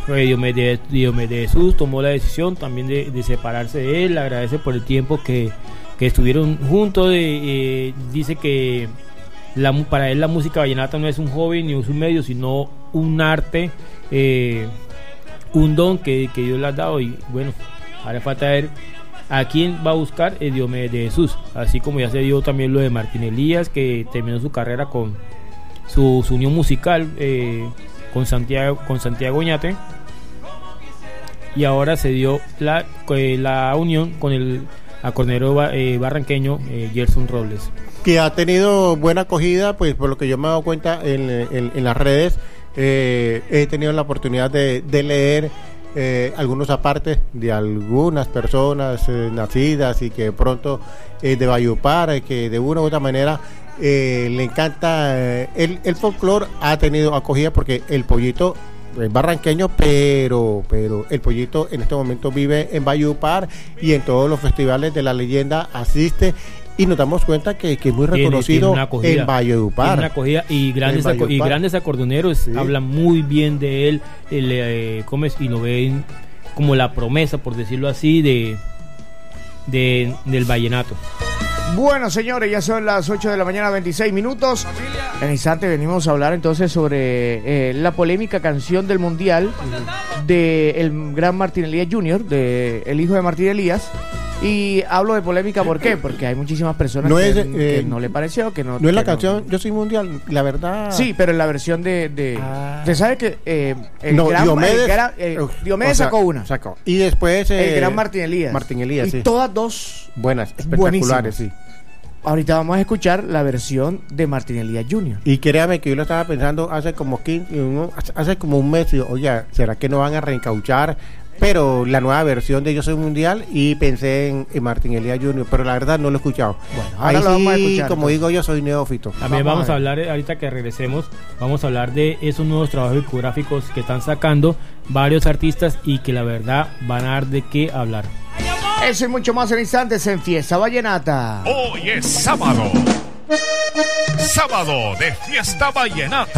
Diomedes de Jesús tomó la decisión también de separarse de él. Agradece por el tiempo que estuvieron juntos. Dice que para él la música vallenata no es un hobby ni un medio, sino un arte, un don que Dios le ha dado. Y bueno, ahora falta ver a quién va a buscar Diomedes de Jesús, así como ya se dio también lo de Martín Elías, que terminó su carrera con su unión musical con Santiago Oñate, y ahora se dio la unión con el acordeonero barranqueño Gerson Robles, que ha tenido buena acogida, pues por lo que yo me he dado cuenta en las redes. He tenido la oportunidad de leer algunos apartes de algunas personas nacidas y que de pronto de Valledupar, que de una u otra manera le encanta el folclore. Ha tenido acogida porque el Pollito es barranqueño, pero el Pollito en este momento vive en Valledupar y en todos los festivales de la leyenda asiste, y nos damos cuenta que es muy reconocido en Valledupar. Tiene una acogida, y grandes acordeoneros hablan muy bien de él, y lo ven como la promesa, por decirlo así, del vallenato. Bueno, señores, ya son las 8 de la mañana, 26 minutos. En instante venimos a hablar entonces sobre la polémica canción del Mundial del gran Martín Elías Jr., el hijo de Martín Elías. Y hablo de polémica, ¿por qué? Porque hay muchísimas personas que no le pareció, que no... No es la canción Yo Soy Mundial, la verdad... Sí, pero en la versión de ¿usted sabe que Diomedes sacó una? Y después... el gran Martín Elías. Y sí. Todas dos... buenas, espectaculares, sí. Ahorita vamos a escuchar la versión de Martín Elías Jr. Y créame que yo lo estaba pensando hace como un mes, oye, ¿será que no van a reencauchar pero la nueva versión de Yo Soy Mundial? Y pensé en Martín Elías Jr., pero la verdad no lo he escuchado. Bueno, ahora lo vamos a escuchar. Como digo, yo soy neófito. También vamos a hablar, ahorita que regresemos, vamos a hablar de esos nuevos trabajos discográficos que están sacando varios artistas y que la verdad van a dar de qué hablar. Eso y mucho más en instantes en Fiesta Vallenata. Hoy es sábado. Sábado de Fiesta Vallenata.